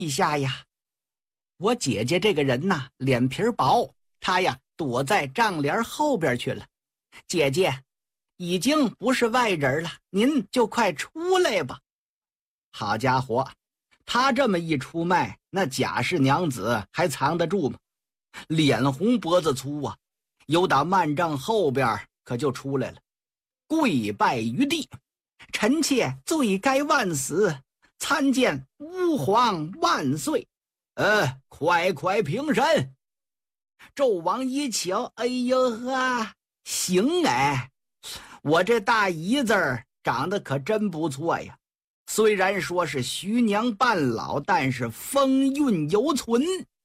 陛下呀，我姐姐这个人呐，脸皮薄，她呀躲在帐帘后边去了。姐姐已经不是外人了，您就快出来吧。好家伙，她这么一出卖，那贾氏娘子还藏得住吗？脸红脖子粗啊，由打幔帐后边可就出来了，跪拜于地，臣妾罪该万死，参见吾皇万岁。 快平身。 纣王一瞧，哎呦呵，行哎，我这大姨子长得可真不错呀，虽然说是徐娘半老，但是风韵犹存。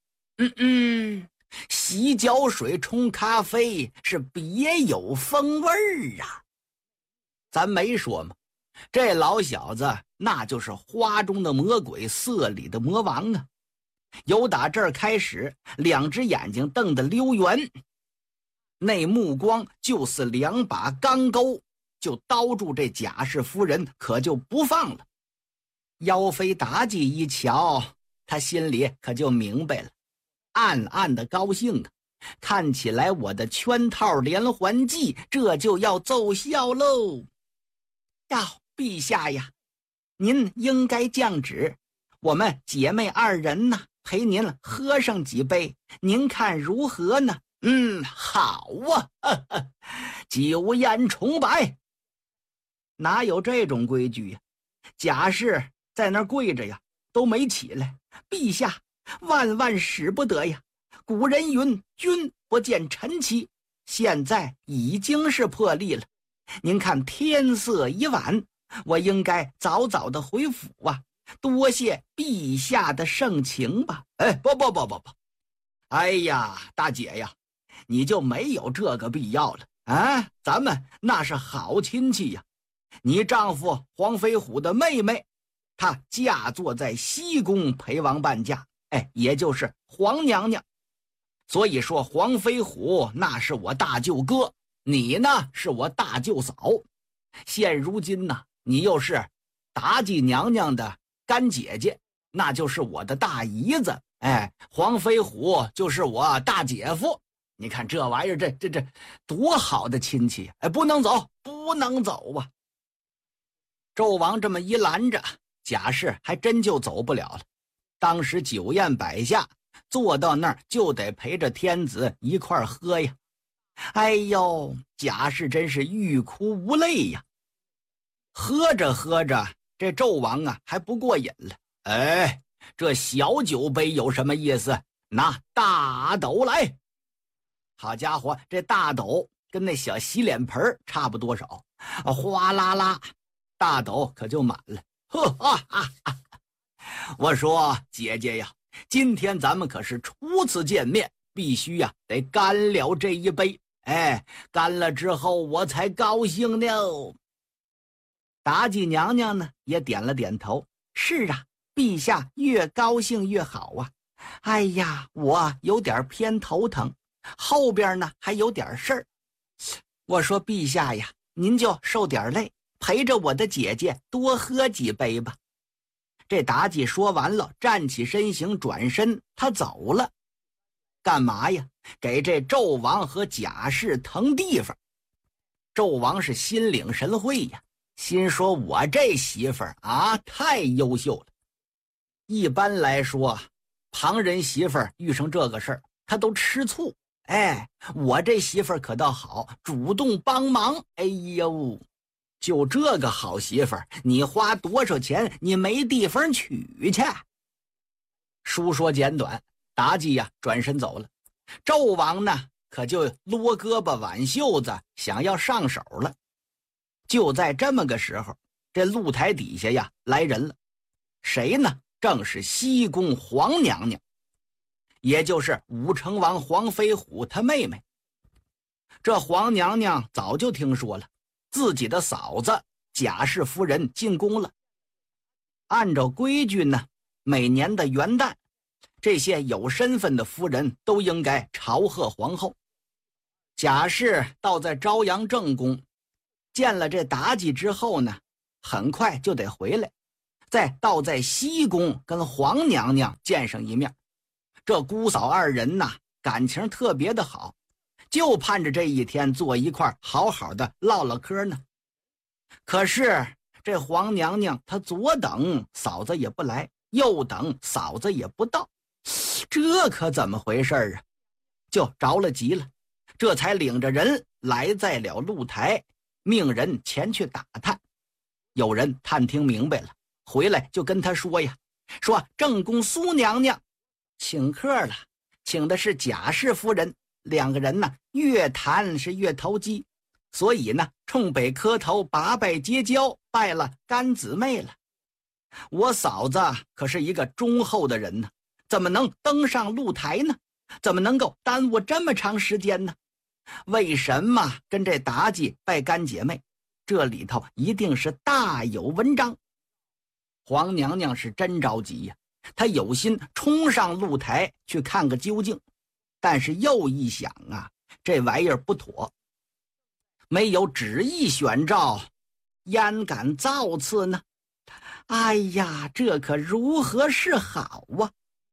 洗脚水冲咖啡是别有风味儿啊。咱没说嘛，这老小子那就是花中的魔鬼，色里的魔王啊。由打这儿开始，两只眼睛瞪得溜圆，那目光就似两把钢钩，就刀住这贾氏夫人，可就不放了。妖妃妲己一瞧，他心里可就明白了，暗暗的高兴啊，看起来我的圈套连环计这就要奏效喽。陛下呀，您应该降旨，我们姐妹二人呢，陪您喝上几杯，您看如何呢？ 好啊，酒宴重摆。 哪有这种规矩呀？贾氏在那儿跪着呀，都没起来。陛下，万万使不得呀！古人云，君不见臣妻，现在已经是破例了。您看天色已晚，我应该早早的回府啊，多谢陛下的盛情吧。 不，哎呀，大姐呀，你就没有这个必要了啊！咱们那是好亲戚呀。你丈夫黄飞虎的妹妹，她嫁作在西宫陪王伴驾，也就是黄娘娘。所以说黄飞虎那是我大舅哥，你呢是我大舅嫂。现如今呢，你又是妲己娘娘的干姐姐，那就是我的大姨子。黄飞虎就是我大姐夫。你看这玩意儿，这多好的亲戚！不能走，不能走啊！ 纣王这么一拦着，贾氏还真就走不了了。当时酒宴摆下，坐到那儿就得陪着天子一块儿喝呀。哎呦，贾氏真是欲哭无泪呀。喝着喝着，这纣王啊还不过瘾了。 这小酒杯有什么意思？拿大斗来。 好家伙，这大斗跟那小洗脸盆差不多少，哗啦啦，大斗可就满了。 我说姐姐呀，今天咱们可是初次见面，必须呀得干了这一杯。干了之后我才高兴呢。 妲己娘娘呢也点了点头，是啊，陛下越高兴越好啊。哎呀，我有点偏头疼，后边呢还有点事儿。我说陛下呀，您就受点累，陪着我的姐姐多喝几杯吧。这妲己说完了，站起身形，转身他走了。干嘛呀？给这纣王和贾氏腾地方。纣王是心领神会呀，心说我这媳妇儿啊太优秀了。一般来说，旁人媳妇儿遇上这个事儿他都吃醋，我这媳妇儿可倒好，主动帮忙。哎呦，就这个好媳妇儿，你花多少钱你没地方娶去。书说简短，妲己呀转身走了。纣王呢可就撸胳膊挽袖子，想要上手了。就在这么个时候，这露台底下呀来人了。谁呢？正是西宫黄娘娘，也就是武成王黄飞虎他妹妹。这黄娘娘早就听说了自己的嫂子贾氏夫人进宫了。按照规矩呢，每年的元旦，这些有身份的夫人都应该朝贺皇后。贾氏倒在朝阳正宫，见了这妲己之后呢，很快就得回来。 再到在西宫跟皇娘娘见上一面。这姑嫂二人呐，感情特别的好，就盼着这一天坐一块好好的唠唠嗑呢。可是这皇娘娘她左等嫂子也不来，右等嫂子也不到，这可怎么回事啊？就着了急了，这才领着人来在了露台，命人前去打探。有人探听明白了，回来就跟他说呀，说正宫苏娘娘请客了，请的是贾氏夫人，两个人呢越谈是越投机，所以呢冲北磕头拔拜结交，拜了干姊妹了。我嫂子可是一个忠厚的人呢，怎么能登上露台呢？怎么能够耽误这么长时间呢？为什么跟这妲己拜干姐妹？这里头一定是大有文章。皇娘娘是真着急呀，她有心冲上露台去看个究竟，但是又一想啊，这玩意儿不妥，没有旨意选召，焉敢造次呢？哎呀，这可如何是好啊？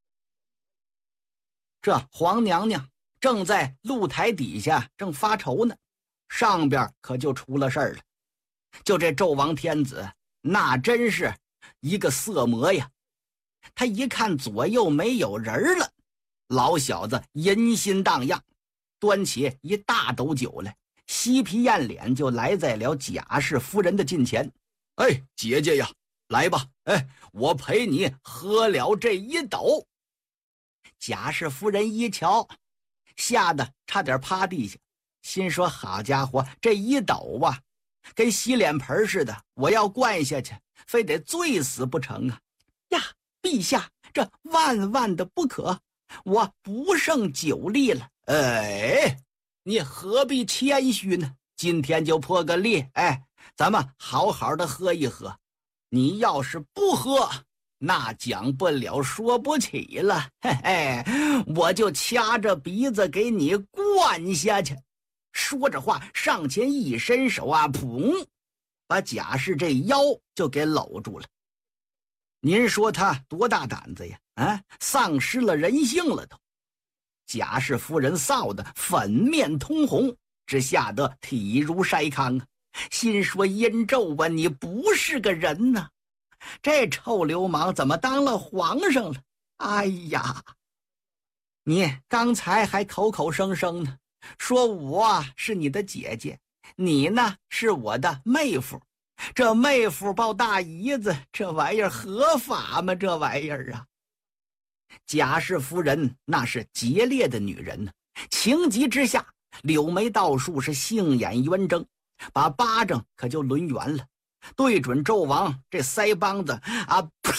这皇娘娘正在露台底下正发愁呢，上边可就出了事儿了。就这纣王天子那真是一个色魔呀，他一看左右没有人了，老小子淫心荡漾，端起一大斗酒来，嬉皮艳脸就来在了贾氏夫人的近前。哎，姐姐呀，来吧，哎，我陪你喝了这一斗。贾氏夫人一瞧，吓得差点趴地下，心说好家伙，这一斗啊跟洗脸盆似的，我要灌下去非得醉死不成啊！呀，陛下，这万万的不可，我不胜酒力了。哎，你何必谦虚呢？今天就破个例，哎，咱们好好的喝一喝。你要是不喝，那讲不了说不起了，嘿嘿，我就掐着鼻子给你灌下去。说着话，上前一伸手啊，砰，把贾氏这腰就给搂住了。您说他多大胆子呀？啊，丧失了人性了都。贾氏夫人臊得粉面通红，只吓得体如筛糠啊，心说殷纣啊，你不是个人呐，这臭流氓怎么当了皇上了？哎呀，你刚才还口口声声呢，说我是你的姐姐，你呢是我的妹夫，这妹夫抱大姨子，这玩意儿合法吗？这玩意儿啊！贾氏夫人那是劫烈的女人呢，情急之下柳眉倒竖，是杏眼圆睁，把巴掌可就抡圆了，对准纣王这腮帮子啊，啪！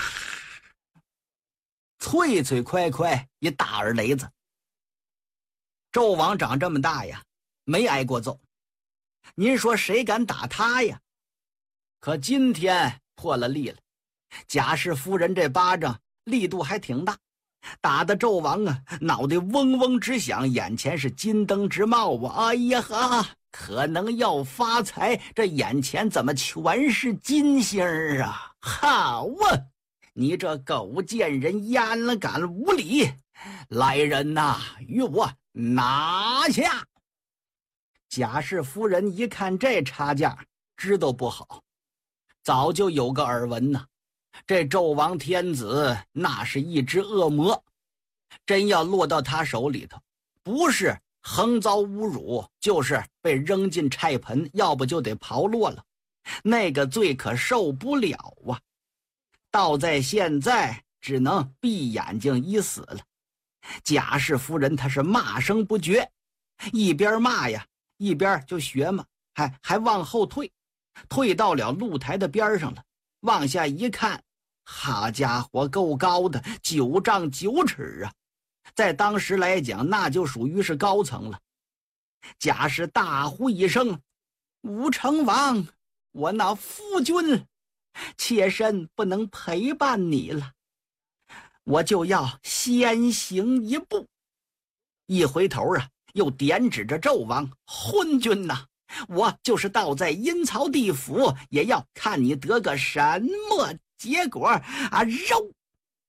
脆脆快快一大耳雷子。纣王长这么大呀，没挨过揍，您说谁敢打他呀？可今天破了例了，贾氏夫人这巴掌力度还挺大，打得纣王啊脑袋嗡嗡直响，眼前是金灯直冒啊！哎呀哈，可能要发财，这眼前怎么全是金星啊？好啊，你这狗贱人，焉敢无礼！来人呐，与我拿下！贾氏夫人一看这差价，知道不好，早就有个耳闻呐。这纣王天子那是一只恶魔，真要落到他手里头，不是横遭侮辱，就是被扔进菜盆，要不就得刨落了，那个罪可受不了啊！倒在现在只能闭眼睛一死了。贾氏夫人她是骂声不绝，一边骂呀一边就学嘛，还往后退，退到了露台的边上了，往下一看，好家伙，够高的，9丈9尺啊，在当时来讲那就属于是高层了。贾氏大呼一声：武成王，我那夫君妾身不能陪伴你了，我就要先行一步。一回头啊，又点指着纣王：昏君呐，我就是倒在阴曹地府，也要看你得个什么结果啊，肉